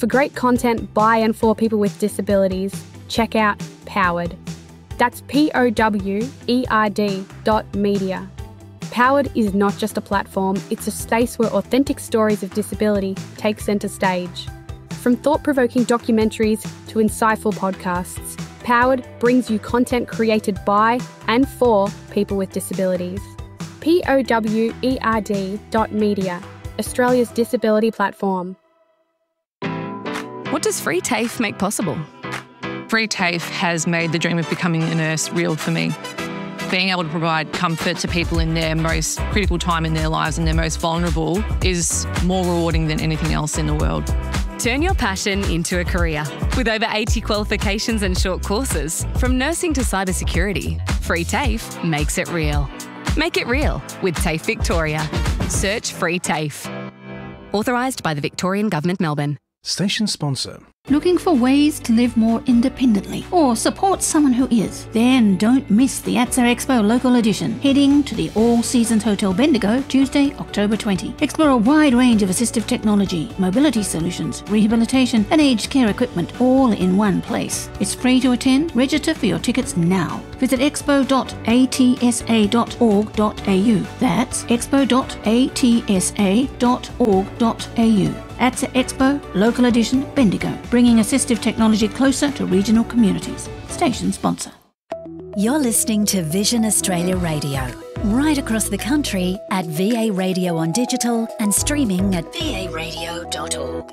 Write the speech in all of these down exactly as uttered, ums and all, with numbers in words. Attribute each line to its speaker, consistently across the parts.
Speaker 1: For great content by and for people with disabilities, check out Powered. That's P O W E R D dot media. Powered is not just a platform, it's a space where authentic stories of disability take centre stage. From thought-provoking documentaries to insightful podcasts, Powered brings you content created by and for people with disabilities. P O W E R D dot media, Australia's disability platform.
Speaker 2: What does Free TAFE make possible?
Speaker 3: Free TAFE has made the dream of becoming a nurse real for me. Being able to provide comfort to people in their most critical time in their lives and their most vulnerable is more rewarding than anything else in the world.
Speaker 2: Turn your passion into a career. With over eighty qualifications and short courses, from nursing to cybersecurity, Free TAFE makes it real. Make it real with TAFE Victoria. Search Free TAFE. Authorised by the Victorian Government, Melbourne.
Speaker 4: Station sponsor.
Speaker 5: Looking for ways to live more independently or support someone who is? Then don't miss the A T S A Expo Local Edition, heading to the All Seasons Hotel Bendigo Tuesday, October twentieth. Explore a wide range of assistive technology, mobility solutions, rehabilitation and aged care equipment all in one place. It's free to attend. Register for your tickets now. Visit expo dot a t s a dot org dot a u. That's expo dot a t s a dot org dot a u. A T S A Expo Local Edition Bendigo, bringing assistive technology closer to regional communities. Station sponsor.
Speaker 6: You're listening to Vision Australia Radio, right across the country at V A Radio on digital and streaming at v a radio dot org.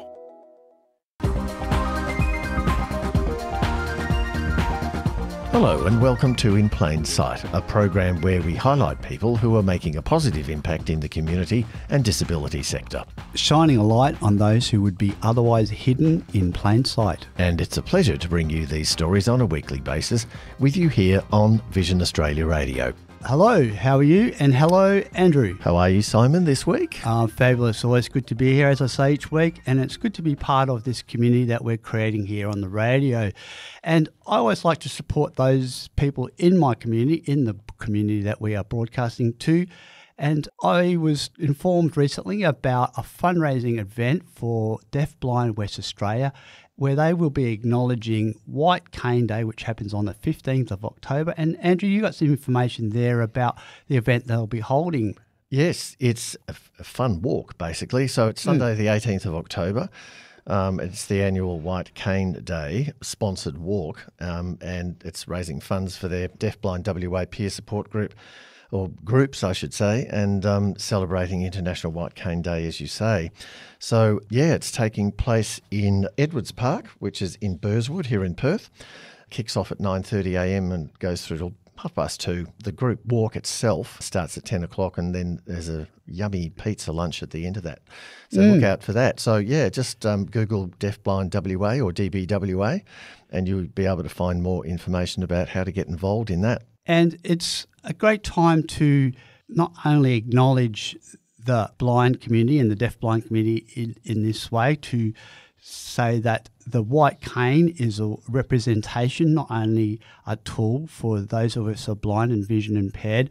Speaker 7: Hello and welcome to In Plain Sight, a program where we highlight people who are making a positive impact in the community and disability sector.
Speaker 8: Shining a light on those who would be otherwise hidden in plain sight.
Speaker 7: And it's a pleasure to bring you these stories on a weekly basis with you here on Vision Australia Radio.
Speaker 8: Hello, how are you? And hello, Andrew.
Speaker 7: How are you, Simon, this week?
Speaker 8: Uh, fabulous. Always good to be here, as I say, each week. And it's good to be part of this community that we're creating here on the radio. And I always like to support those people in my community, in the community that we are broadcasting to. And I was informed recently about a fundraising event for Deafblind West Australia, where they will be acknowledging White Cane Day, which happens on the fifteenth of October. And Andrew, you got some information there about the event they'll be holding.
Speaker 7: Yes, it's a, f- a fun walk, basically. So it's Sunday, mm. the eighteenth of October. Um, it's the annual White Cane Day sponsored walk, um, and it's raising funds for their Deafblind W A peer support group, or groups, I should say, and um, celebrating International White Cane Day, as you say. So, yeah, it's taking place in Edwards Park, which is in Burswood here in Perth. Kicks off at nine thirty a m and goes through till half past two. The group walk itself starts at ten o'clock, and then there's a yummy pizza lunch at the end of that. So mm. look out for that. So, yeah, just um, Google Deafblind W A or D B W A, and you'll be able to find more information about how to get involved in that.
Speaker 8: And it's a great time to not only acknowledge the blind community and the deaf-blind community in, in this way, to say that the white cane is a representation, not only a tool for those of us who are blind and vision impaired,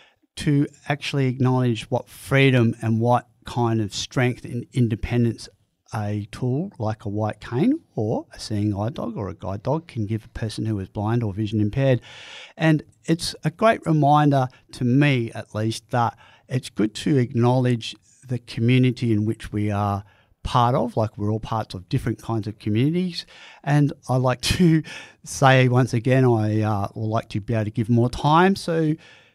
Speaker 8: to actually acknowledge what freedom and what kind of strength and independence a tool like a white cane or a seeing eye dog or a guide dog can give a person who is blind or vision impaired. And it's a great reminder to me, at least, that it's good to acknowledge the community in which we are part of, like we're all parts of different kinds of communities. And I like to say once again, I uh, would like to be able to give more time. So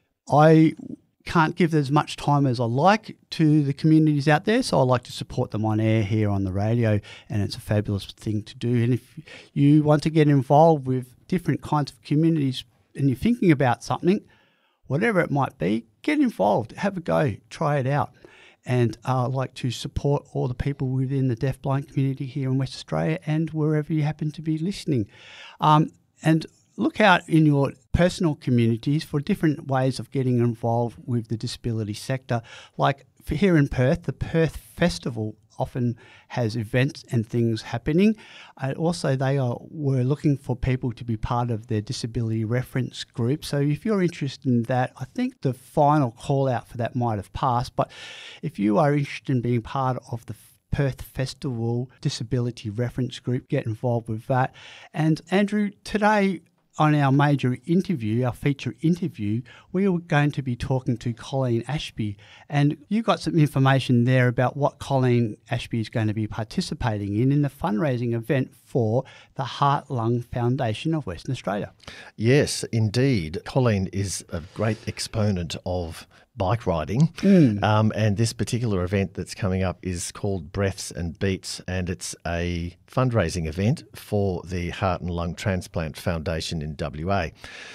Speaker 8: I can't give as much time as I like to the communities out there, so I like to support them on air here on the radio, and it's a fabulous thing to do. And if you want to get involved with different kinds of communities and you're thinking about something, whatever it might be, get involved, have a go, try it out. And uh, I'd like to support all the people within the deaf-blind community here in West Australia and wherever you happen to be listening. Um, and look out in your personal communities for different ways of getting involved with the disability sector. Like for here in Perth, the Perth Festival often has events and things happening. Uh, also, they are were looking for people to be part of their disability reference group. So if you're interested in that, I think the final call out for that might have passed. But if you are interested in being part of the Perth Festival Disability Reference Group. Get involved with that. And Andrew, today on our major interview, our feature interview, we were going to be talking to Colleen Ashby, and you got some information there about what Colleen Ashby is going to be participating in in the fundraising event for the Heart Lung Foundation of Western Australia.
Speaker 7: Yes, indeed. Colleen is a great exponent of bike riding,
Speaker 8: Mm.
Speaker 7: um, and this particular event that's coming up is called Breaths and Beats, and it's a fundraising event for the Heart and Lung Transplant Foundation in W A.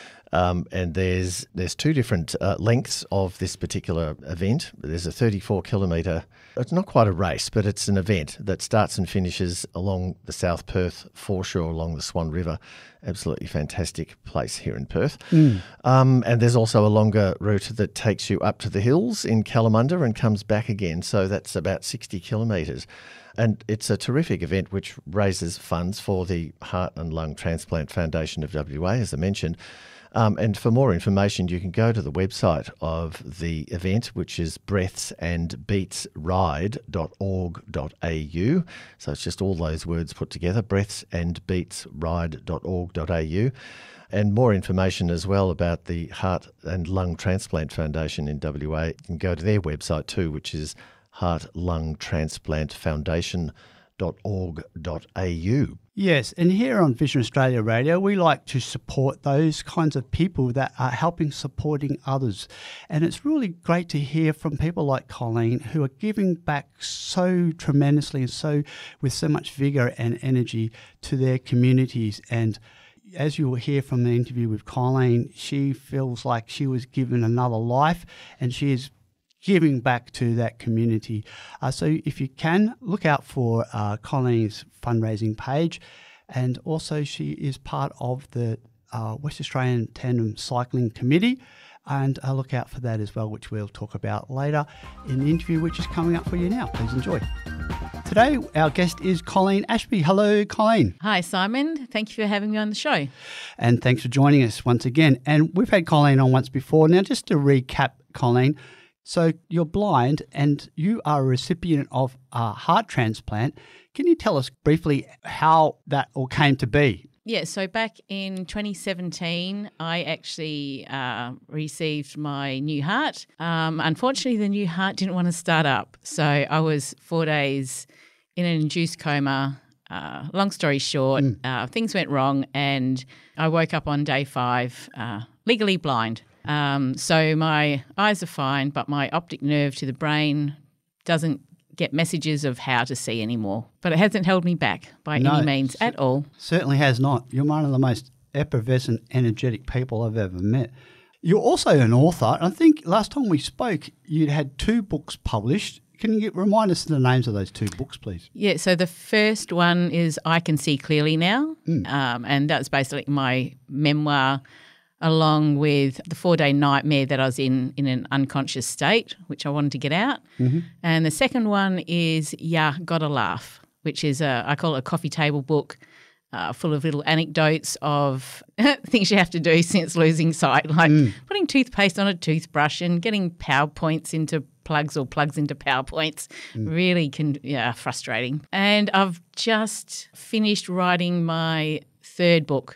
Speaker 7: Um, and there's there's two different uh, lengths of this particular event. There's a thirty-four kilometre, it's not quite a race, but it's an event that starts and finishes along the South Perth foreshore along the Swan River. Absolutely fantastic place here in Perth.
Speaker 8: Mm.
Speaker 7: Um, and there's also a longer route that takes you up to the hills in Kalamunda and comes back again. So that's about sixty kilometres. And it's a terrific event which raises funds for the Heart and Lung Transplant Foundation of W A, as I mentioned. Um, and for more information, you can go to the website of the event, which is breaths and beats ride dot org dot a u. So it's just all those words put together, breaths and beats ride dot org dot a u. And more information as well about the Heart and Lung Transplant Foundation in W A, you can go to their website too, which is heart lung transplant foundation dot org dot a u.
Speaker 8: Yes, and here on Vision Australia Radio, we like to support those kinds of people that are helping supporting others. And it's really great to hear from people like Colleen who are giving back so tremendously and so with so much vigour and energy to their communities. And as you will hear from the interview with Colleen, she feels like she was given another life, and she is giving back to that community. Uh, so if you can, look out for uh, Colleen's fundraising page. And also she is part of the uh, West Australian Tandem Cycling Committee. And uh, look out for that as well, which we'll talk about later in the interview, which is coming up for you now. Please enjoy. Today, our guest is Colleen Ashby. Hello, Colleen.
Speaker 4: Hi, Simon. Thank you for having me on the show.
Speaker 8: And thanks for joining us once again. And we've had Colleen on once before. Now, just to recap, Colleen, so you're blind and you are a recipient of a heart transplant. Can you tell us briefly how that all came to be?
Speaker 4: Yeah, so back in twenty seventeen, I actually uh, received my new heart. Um, unfortunately, the new heart didn't want to start up. So I was four days in an induced coma. Uh, long story short, mm. uh, things went wrong and I woke up on day five uh, legally blind. Um, so my eyes are fine, but my optic nerve to the brain doesn't get messages of how to see anymore. But it hasn't held me back by
Speaker 8: no,
Speaker 4: any means at all.
Speaker 8: Certainly has not. You're one of the most effervescent, energetic people I've ever met. You're also an author. I think last time we spoke, you'd had two books published. Can you remind us of the names of those two books, please?
Speaker 4: Yeah, so the first one is I Can See Clearly Now,
Speaker 8: Mm.
Speaker 4: um, and that's basically my memoir along with the four-day nightmare that I was in in an unconscious state, which I wanted to get out.
Speaker 8: Mm-hmm.
Speaker 4: And the second one is Yeah, Gotta Laugh, which is, a, I call it a coffee table book uh, full of little anecdotes of things you have to do since losing sight, like
Speaker 8: Mm.
Speaker 4: putting toothpaste on a toothbrush and getting PowerPoints into plugs or plugs into PowerPoints.
Speaker 8: Mm.
Speaker 4: Really can, yeah, frustrating. And I've just finished writing my third book,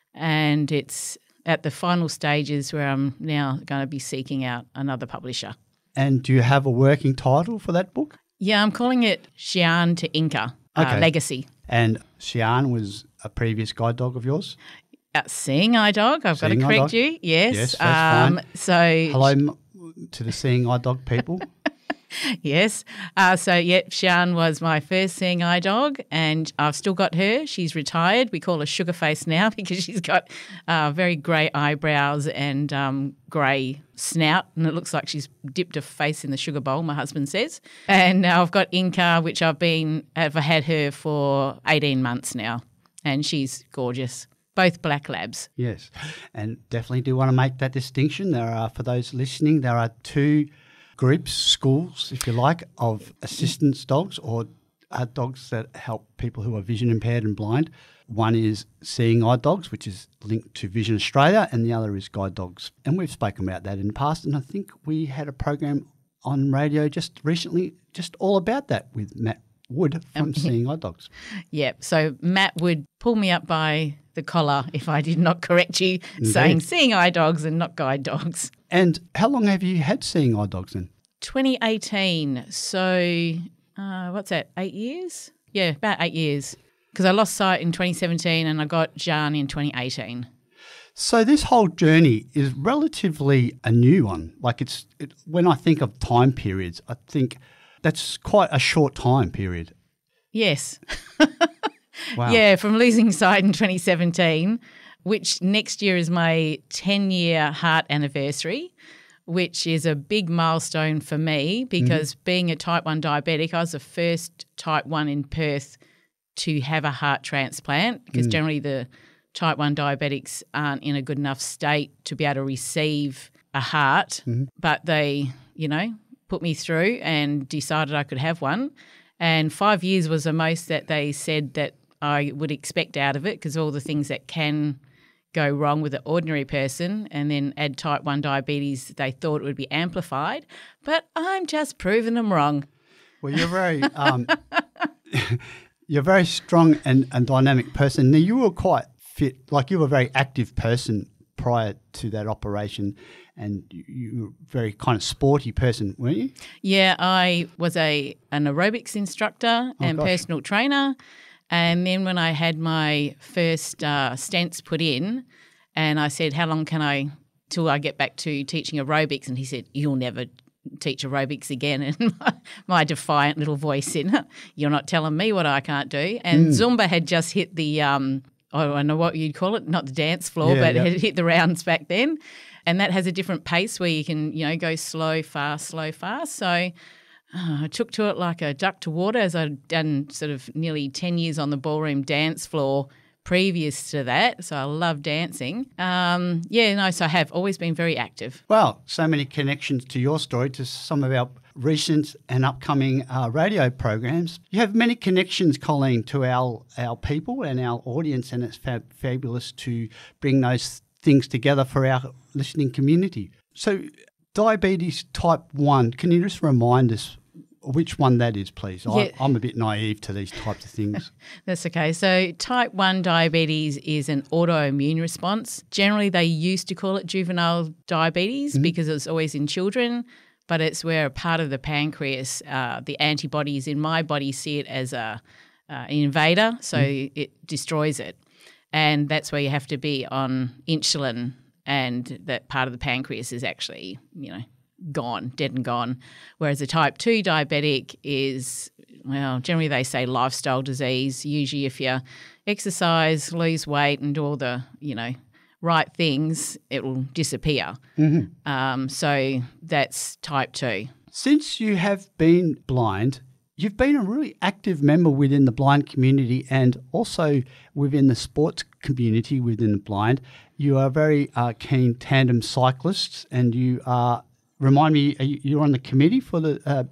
Speaker 4: and it's at the final stages where I'm now going to be seeking out another publisher.
Speaker 8: And do you have a working title for that book?
Speaker 4: Yeah, I'm calling it Xi'an to Inca,
Speaker 8: Okay.
Speaker 4: uh, Legacy.
Speaker 8: And Xi'an was a previous guide dog of yours?
Speaker 4: Uh, seeing eye dog, I've
Speaker 8: Seeing
Speaker 4: got
Speaker 8: eye
Speaker 4: to
Speaker 8: dog.
Speaker 4: correct you. Yes.
Speaker 8: Yes, that's
Speaker 4: um,
Speaker 8: fine.
Speaker 4: So
Speaker 8: Hello m- to the seeing eye dog people.
Speaker 4: Yes. Uh, so, yep, Xi'an was my first seeing eye dog, and I've still got her. She's retired. We call her Sugarface now because she's got uh, very grey eyebrows and um, grey snout, and it looks like she's dipped her face in the sugar bowl, my husband says. And now I've got Inca, which I've been I've had her for eighteen months now, and she's gorgeous. Both black labs.
Speaker 8: Yes, and definitely do want to make that distinction. There are, for those listening, there are two groups, schools, if you like, of assistance dogs or uh, dogs that help people who are vision impaired and blind. One is Seeing Eye Dogs, which is linked to Vision Australia, and the other is Guide Dogs. And we've spoken about that in the past, and I think we had a program on radio just recently just all about that with Matt would from Seeing Eye Dogs.
Speaker 4: Yep. So Matt would pull me up by the collar if I did not correct you,
Speaker 8: Indeed.
Speaker 4: saying Seeing Eye Dogs and not guide dogs.
Speaker 8: And how long have you had Seeing Eye Dogs then?
Speaker 4: twenty eighteen. So uh, what's that, eight years? Yeah, about eight years. Because I lost sight in twenty seventeen and I got Jan in twenty eighteen.
Speaker 8: So this whole journey is relatively a new one. Like it's it, when I think of time periods, I think that's quite a short time period.
Speaker 4: Yes.
Speaker 8: Wow.
Speaker 4: Yeah, from losing sight in twenty seventeen, which next year is my ten-year heart anniversary, which is a big milestone for me because mm. being a type one diabetic, I was the first type one in Perth to have a heart transplant because mm. generally the type one diabetics aren't in a good enough state to be able to receive a heart, mm-hmm. but they, you know, put me through and decided I could have one. And five years was the most that they said that I would expect out of it because all the things that can go wrong with an ordinary person, and then add type one diabetes, they thought it would be amplified, but I'm just proving them wrong.
Speaker 8: Well, you're very um, you're a very strong and, and dynamic person. Now, you were quite fit, like you were a very active person prior to that operation, and you, you were a very kind of sporty person, weren't you?
Speaker 4: Yeah, I was a an aerobics instructor
Speaker 8: Oh,
Speaker 4: and
Speaker 8: gosh.
Speaker 4: personal trainer. And then when I had my first uh, stents put in and I said, how long can I, till I get back to teaching aerobics? And he said, you'll never teach aerobics again. And my, my defiant little voice said, you're not telling me what I can't do. And
Speaker 8: Mm.
Speaker 4: Zumba had just hit the, um, I don't know what you'd call it, not the dance floor,
Speaker 8: Yeah,
Speaker 4: but
Speaker 8: yeah.
Speaker 4: it had hit the rounds back then. And that has a different pace where you can, you know, go slow, fast, slow, fast. So uh, I took to it like a duck to water, as I'd done sort of nearly ten years on the ballroom dance floor previous to that. So I love dancing. Um, yeah, no, so I have always been very active.
Speaker 8: Well, so many connections to your story, to some of our recent and upcoming uh, radio programs. You have many connections, Colleen, to our, our people and our audience, and it's fab- fabulous to bring those things together for our listening community. So diabetes type one, can you just remind us which one that is, please?
Speaker 4: Yeah.
Speaker 8: I, I'm a bit naive to these types of things.
Speaker 4: That's okay. So type one diabetes is an autoimmune response. Generally, they used to call it juvenile diabetes
Speaker 8: Mm-hmm.
Speaker 4: because it's always in children, but it's where a part of the pancreas, uh, the antibodies in my body see it as a, uh, an invader, so
Speaker 8: Mm-hmm.
Speaker 4: it destroys it. And that's where you have to be on insulin, and that part of the pancreas is actually, you know, gone, dead and gone. Whereas a type two diabetic is, well, generally they say lifestyle disease. Usually if you exercise, lose weight and do all the, you know, right things, it will disappear.
Speaker 8: Mm-hmm.
Speaker 4: Um, so that's type two.
Speaker 8: Since you have been blind, you've been a really active member within the blind community and also within the sports community within the blind. You are a very uh, keen tandem cyclist, and you are, remind me, are you, you're on the committee for the uh,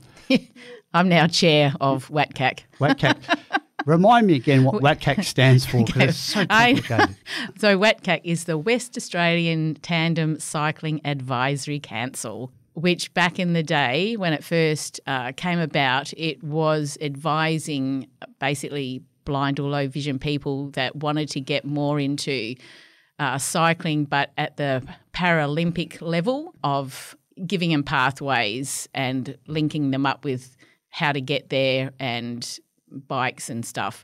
Speaker 4: I'm now chair of W A T C A C.
Speaker 8: W A T C A C. Remind me again what W A T C A C stands for, because
Speaker 4: Okay.
Speaker 8: it's so
Speaker 4: I-
Speaker 8: complicated.
Speaker 4: So W A T C A C is the West Australian Tandem Cycling Advisory Council, which back in the day when it first uh, came about, it was advising basically blind or low vision people that wanted to get more into uh, cycling, but at the Paralympic level of giving them pathways and linking them up with how to get there and bikes and stuff.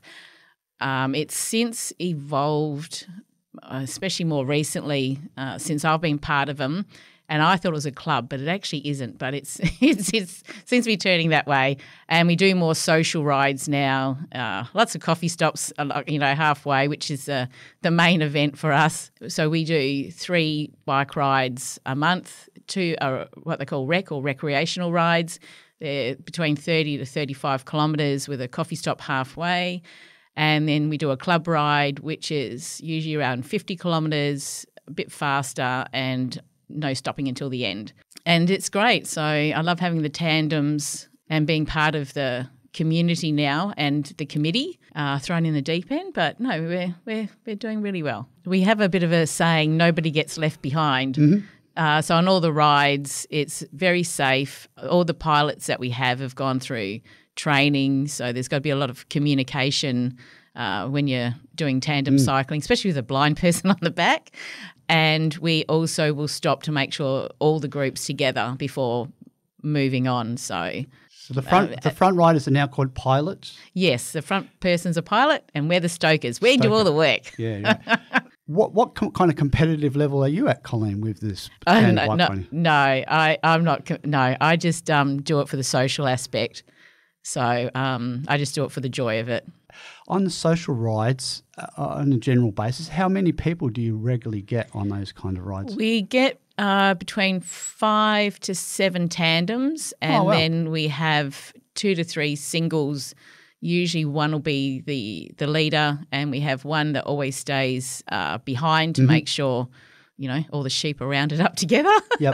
Speaker 4: Um, it's since evolved, especially more recently, uh, since I've been part of them. And I thought it was a club, but it actually isn't. But it's it's, it's seems to be turning that way. And we do more social rides now. Uh, lots of coffee stops, uh, you know, halfway, which is uh, the main event for us. So we do three bike rides a month, two are what they call rec or recreational rides. They're between thirty to thirty-five kilometres with a coffee stop halfway. And then we do a club ride, which is usually around fifty kilometres, a bit faster, and no stopping until the end. And it's great. So I love having the tandems and being part of the community now and the committee uh, thrown in the deep end. But no, we're, we're, we're doing really well. We have a bit of a saying, nobody gets left behind.
Speaker 8: Mm-hmm.
Speaker 4: Uh, so on all the rides, it's very safe. All the pilots that we have have gone through training. So there's got to be a lot of communication uh, when you're doing tandem mm. cycling, especially with a blind person on the back. And we also will stop to make sure all the groups together before moving on. So,
Speaker 8: so the front uh, the front riders are now called pilots?
Speaker 4: Yes, the front person's a pilot and we're the stokers. We Stoker. do all the work.
Speaker 8: Yeah, yeah. What what com- kind of competitive level are you at, Colleen, with this?
Speaker 4: Uh, no, no, no, I, I'm not. Com- no, I just um, do it for the social aspect. So um, I just do it for the joy of it.
Speaker 8: On the social rides, uh, on a general basis, how many people do you regularly get on those kind of rides?
Speaker 4: We get uh, between five to seven tandems, and
Speaker 8: oh, wow.
Speaker 4: then we have two to three singles. Usually one will be the, the leader, and we have one that always stays uh, behind to mm-hmm. make sure, you know, all the sheep are rounded up together.
Speaker 8: Yep.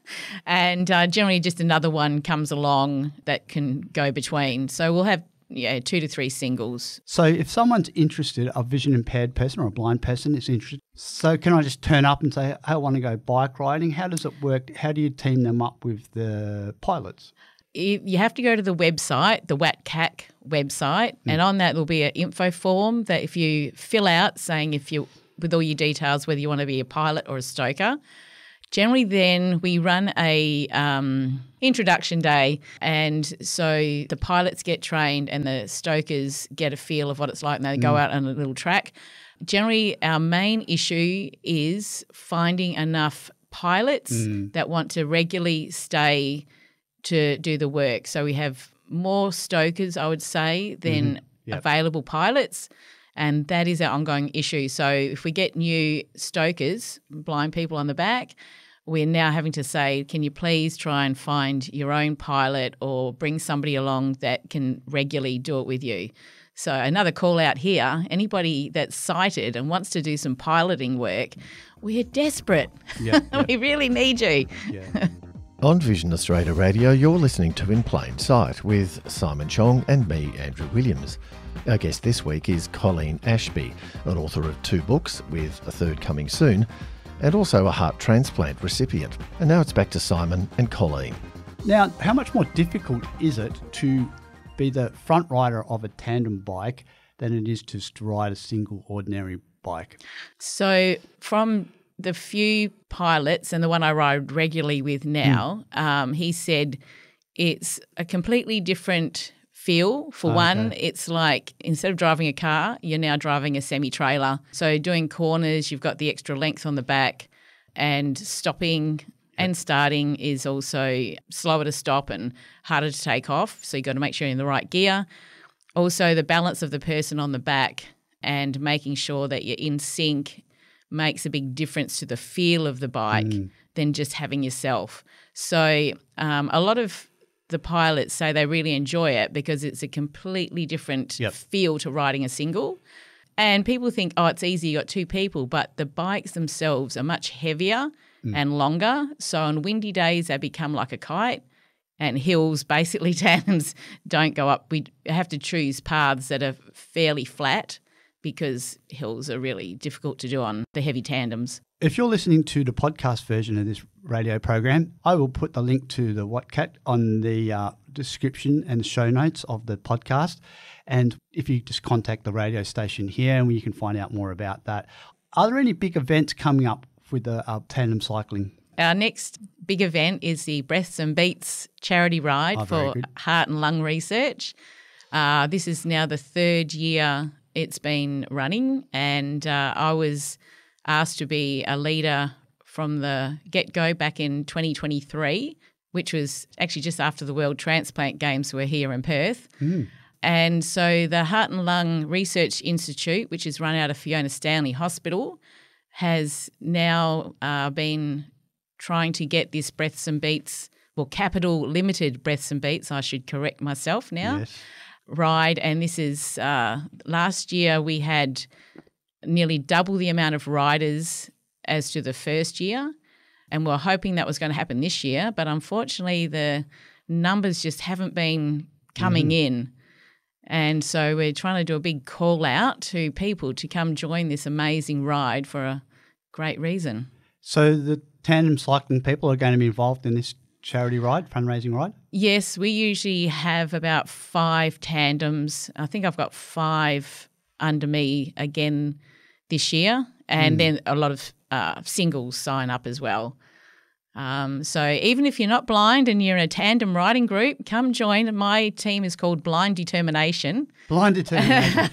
Speaker 4: And uh, generally just another one comes along that can go between. So we'll have yeah two to three singles.
Speaker 8: So if someone's interested, a vision impaired person or a blind person is interested, so can I just turn up and say, I want to go bike riding? How does it work? How do you team them up with the pilots?
Speaker 4: You have to go to the website, the W A T C A C website, mm. and on that there'll be an info form that if you fill out saying if you, with all your details, whether you want to be a pilot or a stoker. Generally then we run a um, introduction day, and so the pilots get trained and the stokers get a feel of what it's like, and they mm. go out on a little track. Generally our main issue is finding enough pilots mm. that want to regularly stay to do the work. So we have more stokers, I would say, than mm-hmm. yep. available pilots, and that is our ongoing issue. So if we get new stokers, blind people on the back, we're now having to say, can you please try and find your own pilot or bring somebody along that can regularly do it with you. So another call out here, anybody that's sighted and wants to do some piloting work, we're desperate. Yep, yep. We really need you.
Speaker 8: Yeah.
Speaker 7: On Vision Australia Radio, you're listening to In Plain Sight with Simon Chong and me, Andrew Williams. Our guest this week is Colleen Ashby, an author of two books, with a third coming soon, and also a heart transplant recipient. And now it's back to Simon and Colleen.
Speaker 8: Now, how much more difficult is it to be the front rider of a tandem bike than it is to ride a single ordinary bike?
Speaker 4: So from the few pilots and the one I ride regularly with now, mm. um, he said it's a completely different feel. For okay. one, it's like instead of driving a car, you're now driving a semi-trailer. So doing corners, you've got the extra length on the back, and stopping and starting is also slower to stop and harder to take off. So you've got to make sure you're in the right gear. Also, the balance of the person on the back and making sure that you're in sync makes a big difference to the feel of the bike mm. than just having yourself. So um, a lot of the pilots say they really enjoy it because it's a completely different yep. feel to riding a single. And people think, oh, it's easy, you got two people, but the bikes themselves are much heavier mm. and longer. So on windy days, they become like a kite, and hills, basically tandems don't go up. We have to choose paths that are fairly flat, because hills are really difficult to do on the heavy tandems.
Speaker 8: If you're listening to the podcast version of this radio program, I will put the link to the W A T C A C on the uh, description and the show notes of the podcast. And if you just contact the radio station here, and you can find out more about that. Are there any big events coming up with the uh, tandem cycling?
Speaker 4: Our next big event is the Breaths and Beats charity ride oh, for heart and lung research. Uh, this is now the third year it's been running, and uh, I was asked to be a leader from the get-go back in twenty twenty-three, which was actually just after the World Transplant Games were here in Perth. Mm. And so the Heart and Lung Research Institute, which is run out of Fiona Stanley Hospital, has now uh, been trying to get this Breaths and Beats, well, Capital Limited Breaths and Beats, I should correct myself now, yes. ride. And this is uh, last year we had nearly double the amount of riders as to the first year, and we're hoping that was going to happen this year, but unfortunately the numbers just haven't been coming mm. in. And so we're trying to do a big call out to people to come join this amazing ride for a great reason.
Speaker 8: So the tandem cycling people are going to be involved in this charity ride, fundraising ride?
Speaker 4: Yes, we usually have about five tandems. I think I've got five under me again this year, and mm. then a lot of uh, singles sign up as well. Um, so even if you're not blind and you're in a tandem riding group, come join. My team is called Blind Determination.
Speaker 8: Blind Determination.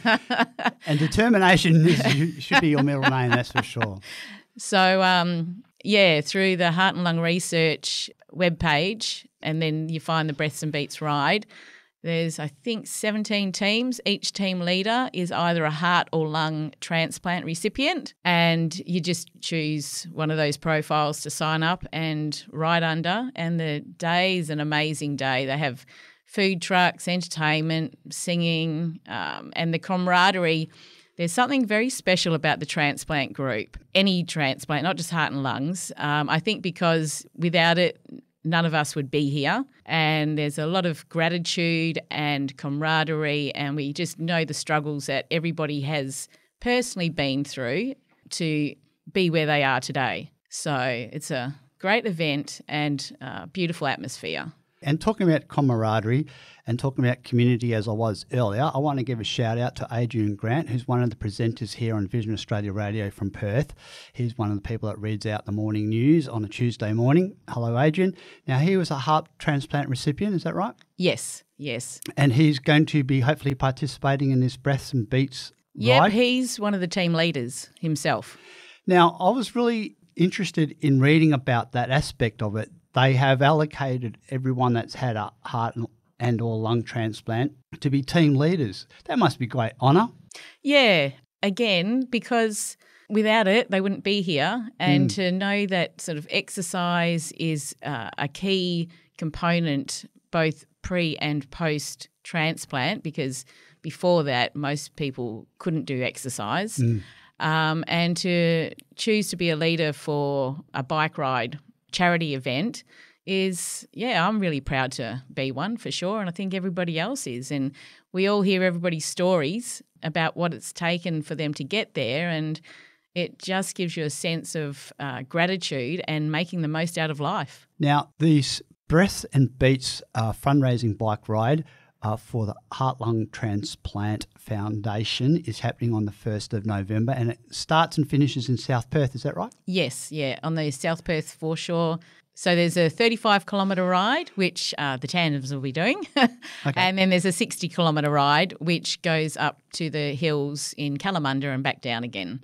Speaker 8: And determination is, should be your middle name, that's for sure.
Speaker 4: So, um, yeah, through the Heart and Lung Research webpage, and then you find the Breaths and Beats ride. There's, I think, seventeen teams. Each team leader is either a heart or lung transplant recipient, and you just choose one of those profiles to sign up and ride under. And the day is an amazing day. They have food trucks, entertainment, singing, um, and the camaraderie. There's something very special about the transplant group, any transplant, not just heart and lungs. Um, I think because without it, none of us would be here, and there's a lot of gratitude and camaraderie, and we just know the struggles that everybody has personally been through to be where they are today. So it's a great event and a beautiful atmosphere.
Speaker 8: And talking about camaraderie and talking about community as I was earlier, I want to give a shout out to Adrian Grant, who's one of the presenters here on Vision Australia Radio from Perth. He's one of the people that reads out the morning news on a Tuesday morning. Hello, Adrian. Now, he was a heart transplant recipient, is that right?
Speaker 4: Yes, yes.
Speaker 8: And he's going to be hopefully participating in this Breaths and Beats
Speaker 4: Yep,
Speaker 8: ride.
Speaker 4: He's one of the team leaders himself.
Speaker 8: Now, I was really interested in reading about that aspect of it. They have allocated everyone that's had a heart and or lung transplant to be team leaders. That must be great honour.
Speaker 4: Yeah, again, because without it, they wouldn't be here. And mm. to know that sort of exercise is uh, a key component both pre and post transplant, because before that, most people couldn't do exercise. Mm. Um, and to choose to be a leader for a bike ride charity event is, yeah, I'm really proud to be one for sure, and I think everybody else is. And we all hear everybody's stories about what it's taken for them to get there, and it just gives you a sense of uh, gratitude and making the most out of life.
Speaker 8: Now, these Breaths and Beats uh, fundraising bike ride uh, for the Heart Lung Transplant Foundation is happening on the first of November, and it starts and finishes in South Perth, is that right?
Speaker 4: Yes, yeah, on the South Perth foreshore. So there's a thirty-five kilometre ride, which uh, the tandems will be doing. Okay. And then there's a sixty kilometre ride, which goes up to the hills in Kalamunda and back down again.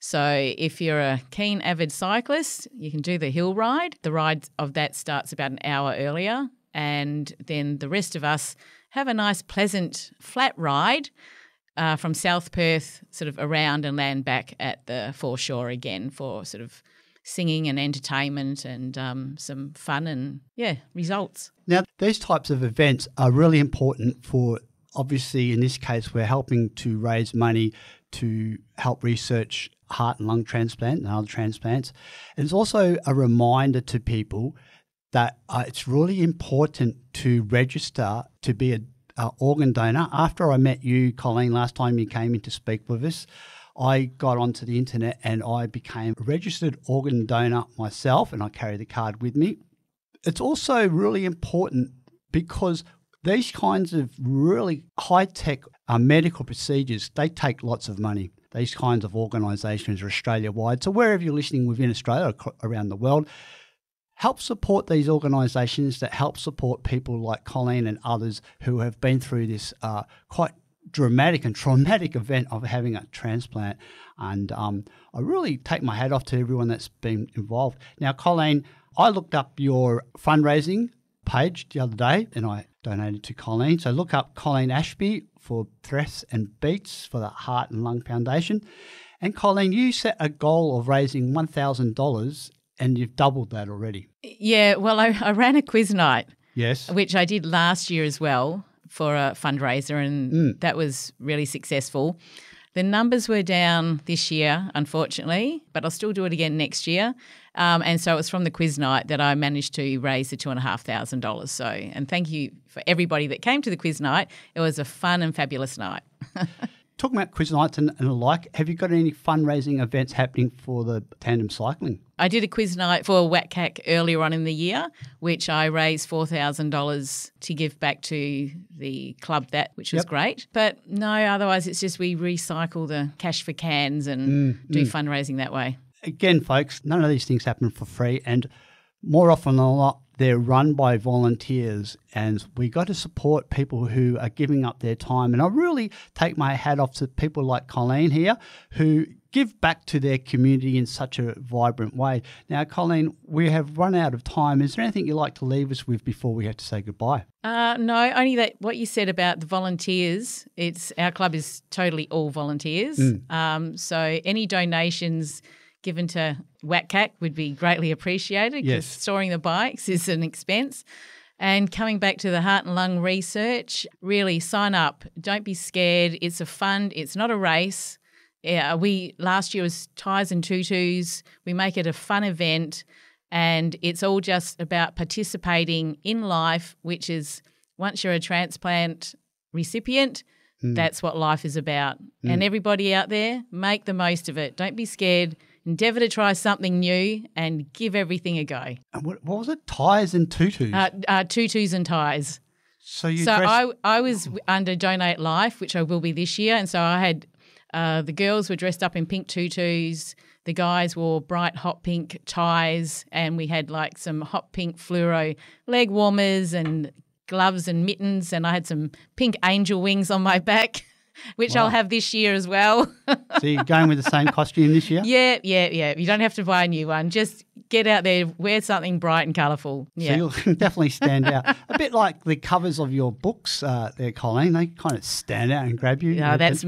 Speaker 4: So if you're a keen avid cyclist, you can do the hill ride. The ride of that starts about an hour earlier, and then the rest of us have a nice pleasant flat ride uh, from South Perth sort of around and land back at the foreshore again for sort of singing and entertainment and um, some fun and, yeah, results.
Speaker 8: Now, these types of events are really important for, obviously, in this case, we're helping to raise money to help research heart and lung transplant and other transplants. And it's also a reminder to people that uh, it's really important to register to be an organ donor. After I met you, Colleen, last time you came in to speak with us, I got onto the internet and I became a registered organ donor myself, and I carry the card with me. It's also really important because these kinds of really high-tech uh, medical procedures, they take lots of money. These kinds of organisations are Australia-wide. So wherever you're listening within Australia or around the world, help support these organisations that help support people like Colleen and others who have been through this uh, quite dramatic and traumatic event of having a transplant. And um, I really take my hat off to everyone that's been involved. Now, Colleen, I looked up your fundraising page the other day and I donated to Colleen. So look up Colleen Ashby for Breaths and Beats for the Heart and Lung Foundation. And Colleen, you set a goal of raising one thousand dollars and you've doubled that already.
Speaker 4: Yeah, well, I, I ran a quiz night.
Speaker 8: Yes.
Speaker 4: Which I did last year as well for a fundraiser, and mm. that was really successful. The numbers were down this year, unfortunately, but I'll still do it again next year. Um, and so it was from the quiz night that I managed to raise the two and a half thousand dollars. So, and thank you for everybody that came to the quiz night. It was a fun and fabulous night.
Speaker 8: talking about quiz nights and, and the like, have you got any fundraising events happening for the tandem cycling?
Speaker 4: I did a quiz night for W A C A C earlier on in the year, which I raised four thousand dollars to give back to the club, that which was
Speaker 8: Yep.
Speaker 4: great. But no, otherwise it's just we recycle the cash for cans and
Speaker 8: Mm,
Speaker 4: do
Speaker 8: mm.
Speaker 4: fundraising that way.
Speaker 8: Again, folks, none of these things happen for free, and more often than not, they're run by volunteers, and we got to support people who are giving up their time. And I really take my hat off to people like Colleen here who give back to their community in such a vibrant way. Now, Colleen, we have run out of time. Is there anything you'd like to leave us with before we have to say goodbye?
Speaker 4: Uh, no, only that what you said about the volunteers, it's our club is totally all volunteers.
Speaker 8: Mm.
Speaker 4: Um, so any donations given to W A C A C would be greatly appreciated because
Speaker 8: Yes.
Speaker 4: storing the bikes is an expense. And coming back to the heart and lung research, really sign up. Don't be scared. It's a fund. It's not a race. Yeah, we last year was ties and tutus. We make it a fun event, and it's all just about participating in life, which is once you're a transplant recipient,
Speaker 8: Mm.
Speaker 4: that's what life is about. And everybody out there, make the most of it. Don't be scared. Endeavour to try something new and give everything a go.
Speaker 8: And what, what was it? Ties and tutus.
Speaker 4: Uh, uh, tutus and ties.
Speaker 8: so you
Speaker 4: So
Speaker 8: dress-
Speaker 4: I, I was under Donate Life, which I will be this year, and so I had uh, the girls were dressed up in pink tutus, the guys wore bright hot pink ties, and we had like some hot pink fluoro leg warmers and gloves and mittens, and I had some pink angel wings on my back, which
Speaker 8: Wow.
Speaker 4: I'll have this year as well.
Speaker 8: so you're going with the same costume this year?
Speaker 4: yeah, yeah, yeah. You don't have to buy a new one. Just get out there, wear something bright and colourful. Yeah.
Speaker 8: So you'll definitely stand out. A bit like the covers of your books uh, there, Colleen. They kind of stand out and grab you.
Speaker 4: Yeah, that's